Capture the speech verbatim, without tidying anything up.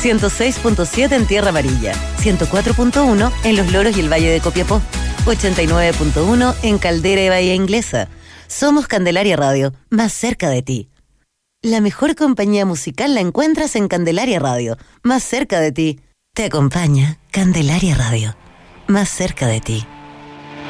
ciento seis punto siete en Tierra Amarilla, ciento cuatro punto uno en Los Loros y el Valle de Copiapó, ochenta y nueve punto uno en Caldera y Bahía Inglesa. Somos Candelaria Radio, más cerca de ti. La mejor compañía musical la encuentras en Candelaria Radio, más cerca de ti. Te acompaña Candelaria Radio, más cerca de ti.